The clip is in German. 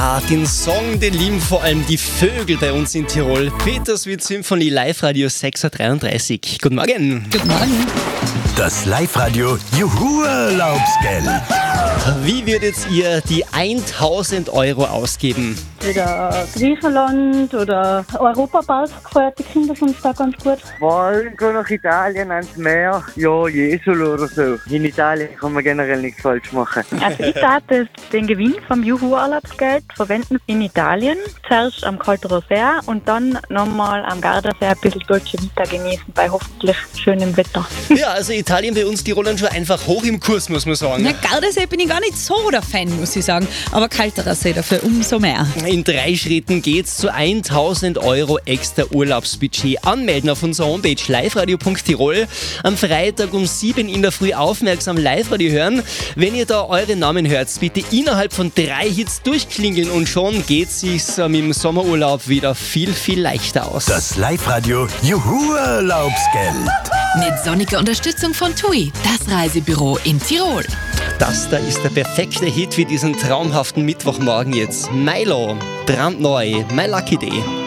Ja, den Song, den lieben vor allem die Vögel bei uns in Tirol. Peterswitz Symphonie, Live-Radio 6.33 Uhr. Guten Morgen. Guten Morgen. Das Live-Radio Juhu-Urlaubsgeld. Wie würdet ihr die 1.000 Euro ausgeben? Wieder Griechenland oder Europapark gefeiert die Kinder uns da ganz gut. Wollen gehen nach Italien ans Meer. Ja, Jesolo oder so. In Italien kann man generell nichts falsch machen. Also ich darf den Gewinn vom Juhu-Urlaubsgeld verwenden in Italien. Zuerst am Calderosea und dann nochmal am Gardasee ein bisschen Dolce Vita genießen bei hoffentlich schönem Wetter. Ja, also Italien bei uns, Tirolern schon einfach hoch im Kurs, muss man sagen. Na, Gardasee bin ich gar nicht so der Fan, muss ich sagen. Aber kalterer See dafür umso mehr. In 3 Schritten geht's zu 1.000 Euro extra Urlaubsbudget. Anmelden auf unserer Homepage liveradio.tirol. Am Freitag um 7 in der Früh aufmerksam Live-Radio hören. Wenn ihr da eure Namen hört, bitte innerhalb von 3 Hits durchklingeln und schon geht sich's mit dem Sommerurlaub wieder viel, viel leichter aus. Das Live-Radio Juhu-Urlaubsgeld. Mit sonniger Unterstützung von TUI, das Reisebüro in Tirol. Das da ist der perfekte Hit für diesen traumhaften Mittwochmorgen jetzt. Milo, brandneu, My Lucky Day.